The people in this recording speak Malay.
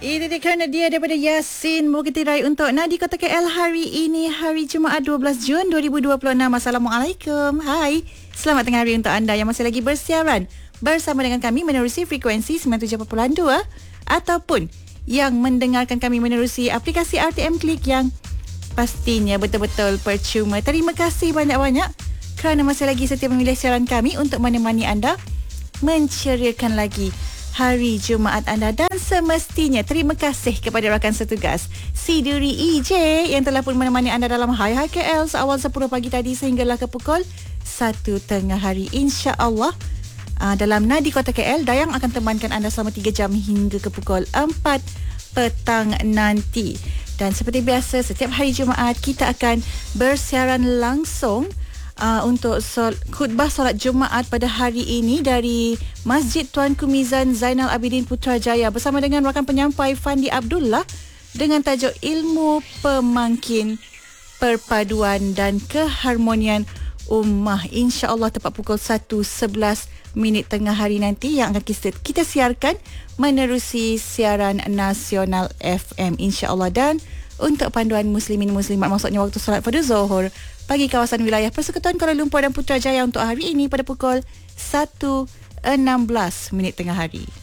Ini kerana dia daripada Yasin Bukitirai untuk Nadi Kota KL hari ini, hari Jumaat 12 Jun 2026. Assalamualaikum. Hai. Selamat tengah hari untuk anda yang masih lagi bersiaran bersama dengan kami menerusi frekuensi 97.2 ataupun yang mendengarkan kami menerusi aplikasi RTM Klik yang pastinya betul-betul percuma. Terima kasih banyak-banyak kerana masih lagi setia memilih siaran kami untuk menemani anda menceriakan lagi hari Jumaat anda. Dan semestinya terima kasih kepada rakan setugas Siduri EJ yang telah pun menemani anda dalam Hai Hai KL seawal 10 pagi tadi sehinggalah ke pukul 1 tengah hari. InsyaAllah dalam Nadi Kota KL, Dayang akan temankan anda selama 3 jam hingga ke pukul 4 petang nanti. Dan seperti biasa setiap hari Jumaat kita akan bersiaran langsung untuk khutbah solat Jumaat pada hari ini dari Masjid Tuanku Mizan Zainal Abidin Putrajaya bersama dengan rakan penyampai Fandi Abdullah dengan tajuk Ilmu Pemangkin Perpaduan dan Keharmonian Ummah. InsyaAllah tepat pukul 1.11 tengah hari nanti yang akan kita siarkan menerusi siaran nasional FM insyaAllah. Dan untuk panduan muslimin muslimat, maksudnya waktu solat fardu Zuhur bagi kawasan wilayah Persekutuan Kuala Lumpur dan Putrajaya untuk hari ini pada pukul 1.16 tengah hari.